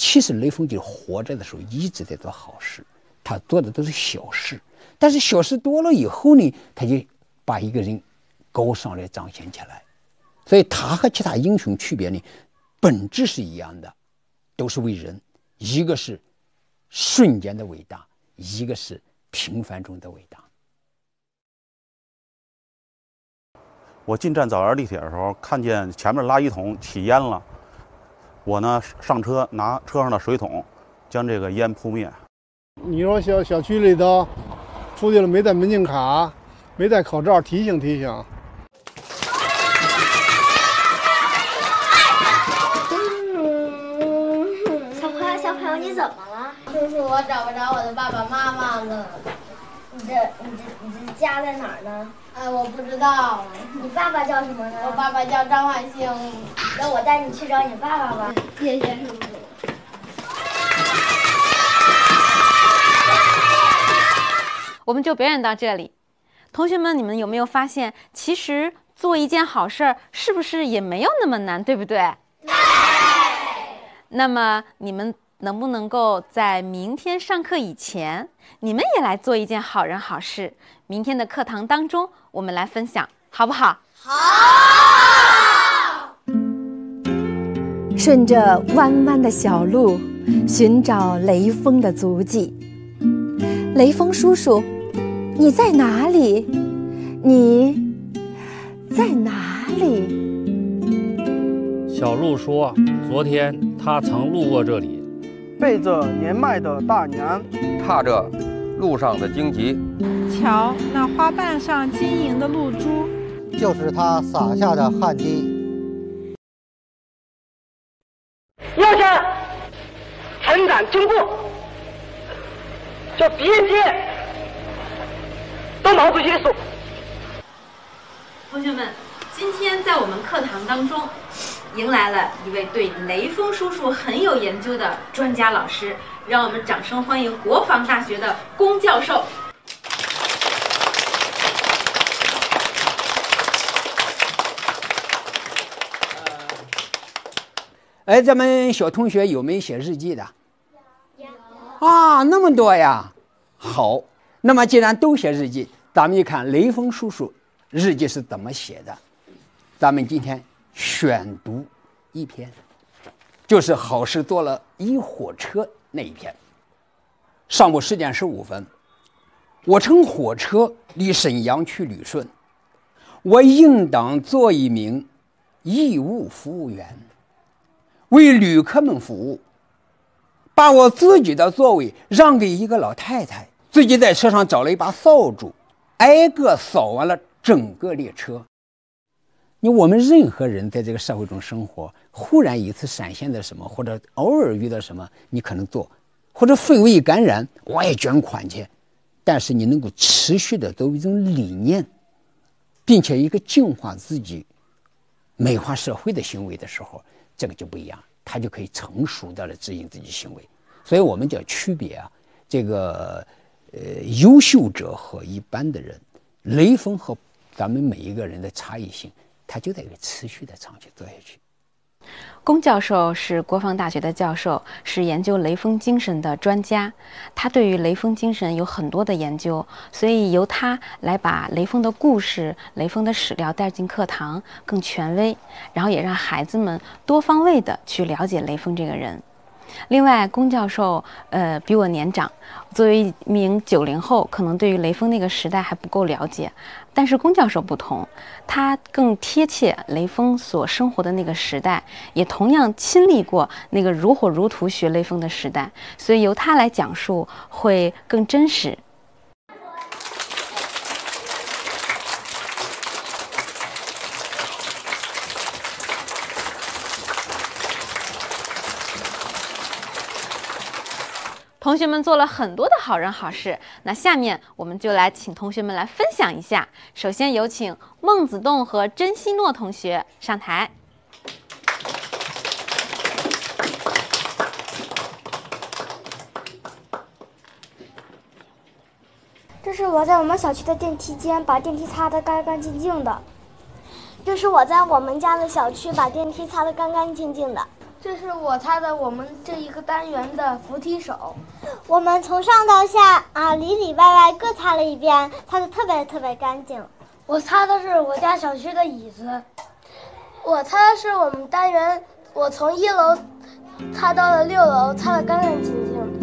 其实雷锋就活着的时候一直在做好事，他做的都是小事，但是小事多了以后呢，他就把一个人高尚来彰显起来。所以他和其他英雄区别呢，本质是一样的，都是为人，一个是瞬间的伟大，一个是平凡中的伟大。 我进站早园地铁的时候，看见前面垃圾桶起烟了，我呢上车拿车上的水桶将这个烟扑灭。 你说小区里头出去了没带门禁卡，没戴口罩，提醒提醒。 小朋友，你怎么了？叔叔，我找不着我的爸爸妈妈呢。你这家在哪儿呢？我不知道。你爸爸叫什么呢？我爸爸叫张万兴。那我带你去找你爸爸吧。谢谢叔叔。 我们就表演到这里。同学们，你们有没有发现，其实做一件好事儿是不是也没有那么难，对不对？对。那么你们能不能够在明天上课以前，你们也来做一件好人好事？明天的课堂当中，我们来分享，好不好？好。 顺着弯弯的小路，寻找雷锋的足迹。雷锋叔叔，你在哪里？你在哪里？ 小鹿说，昨天他曾路过这里， 背着年迈的大娘， 踏着路上的荆棘。 瞧那花瓣上晶莹的露珠， 就是他撒下的汗滴。 要想成长进步，就别接都毛主席的手。 同学们，今天在我们课堂当中迎来了一位对雷锋叔叔很有研究的专家老师，让我们掌声欢迎国防大学的龚教授。 哎，咱们小同学有没有写日记的？有啊，那么多呀。好，那么既然都写日记，咱们一看雷锋叔叔日记是怎么写的。咱们今天选读一篇，就是好事做了一火车那一篇。上午10点15分，我乘火车离沈阳去旅顺，我应当做一名义务服务员，为旅客们服务，把我自己的座位让给一个老太太，自己在车上找了一把扫帚，挨个扫完了整个列车。我们任何人在这个社会中生活，忽然一次闪现的什么，或者偶尔遇到什么，你可能做，或者氛围感染，我也捐款去。但是你能够持续的作为一种理念，并且一个净化自己、美化社会的行为的时候，这个就不一样，他就可以成熟的来指引自己行为。所以我们就要区别啊，这个优秀者和一般的人，雷锋和咱们每一个人的差异性，他就得持续的长期做下去。 龚教授是国防大学的教授，是研究雷锋精神的专家。他对于雷锋精神有很多的研究，所以由他来把雷锋的故事、雷锋的史料带进课堂，更权威，然后也让孩子们多方位的去了解雷锋这个人。另外，龚教授比我年长，作为一名90后，可能对于雷锋那个时代还不够了解。但是龚教授不同，他更贴切雷锋所生活的那个时代，也同样亲历过那个如火如荼学雷锋的时代，所以由他来讲述会更真实。同学们做了很多的好人好事，那下面我们就来请同学们来分享一下。首先有请孟子栋和甄希诺同学上台。 这是我在我们小区的电梯间把电梯擦得干干净净的。这是我在我们家的小区把电梯擦得干干净净的。 这是我擦的我们这一个单元的扶梯手。 我们从上到下里里外外各擦了一遍，擦得特别干净。 我擦的是我家小区的椅子。我擦的是我们单元，我从1楼擦到了6楼，擦得干干净净。